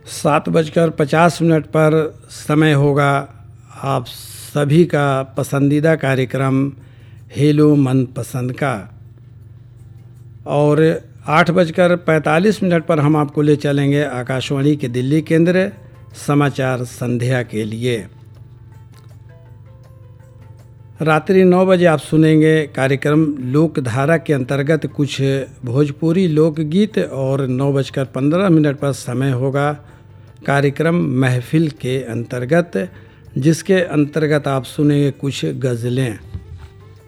7:50 पर समय होगा आप सभी का पसंदीदा कार्यक्रम हेलो मनपसंद का, और 8:45 पर हम आपको ले चलेंगे आकाशवाणी के दिल्ली केंद्र समाचार संध्या के लिए। रात्रि 9 बजे आप सुनेंगे कार्यक्रम लोकधारा के अंतर्गत कुछ भोजपुरी लोकगीत, और 9:15 पर समय होगा कार्यक्रम महफिल के अंतर्गत, जिसके अंतर्गत आप सुनेंगे कुछ गज़लें।